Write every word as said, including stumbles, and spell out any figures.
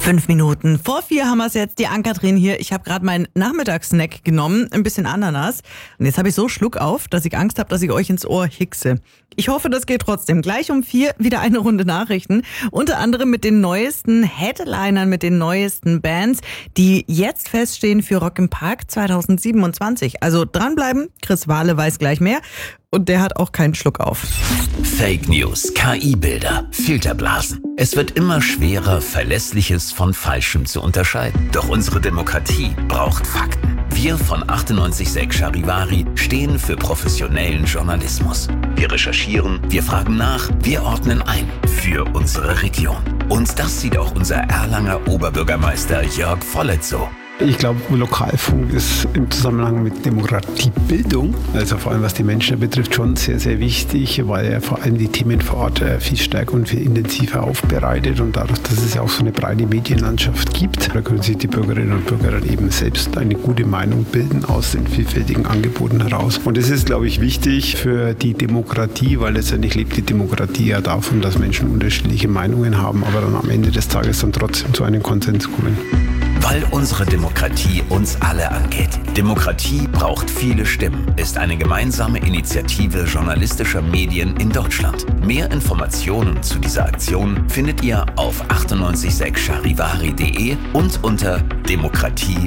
Fünf Minuten vor vier haben wir es jetzt. Die Ann-Kathrin hier. Ich habe gerade meinen Nachmittagssnack genommen, ein bisschen Ananas. Und jetzt habe ich so Schluck auf, dass ich Angst habe, dass ich euch ins Ohr hickse. Ich hoffe, das geht trotzdem. Gleich um vier wieder eine Runde Nachrichten. Unter anderem mit den neuesten Headlinern, mit den neuesten Bands, die jetzt feststehen für Rock im Park zwanzig siebenundzwanzig. Also dranbleiben. Chris Wahle weiß gleich mehr. Und der hat auch keinen Schluck auf. Fake News, K I-Bilder, Filterblasen. Es wird immer schwerer, Verlässliches von Falschem zu unterscheiden. Doch unsere Demokratie braucht Fakten. Wir von achtundneunzig Komma sechs Charivari stehen für professionellen Journalismus. Wir recherchieren, wir fragen nach, wir ordnen ein für unsere Region. Und das sieht auch unser Erlanger Oberbürgermeister Jörg Vollert so. Ich glaube, Lokalfunk ist im Zusammenhang mit Demokratiebildung, also vor allem was die Menschen betrifft, schon sehr, sehr wichtig, weil er vor allem die Themen vor Ort viel stärker und viel intensiver aufbereitet. Und dadurch, dass es ja auch so eine breite Medienlandschaft gibt, da können sich die Bürgerinnen und Bürger dann eben selbst eine gute Meinung bilden aus den vielfältigen Angeboten heraus. Und das ist, glaube ich, wichtig für die Demokratie, weil letztendlich lebt die Demokratie ja davon, dass Menschen unterschiedliche Meinungen haben, aber dann am Ende des Tages dann trotzdem zu einem Konsens kommen. Weil unsere Demokratie uns alle angeht. Demokratie braucht viele Stimmen ist eine gemeinsame Initiative journalistischer Medien in Deutschland. Mehr Informationen zu dieser Aktion findet ihr auf achtundneunzig Komma sechs charivari punkt de und unter demokratie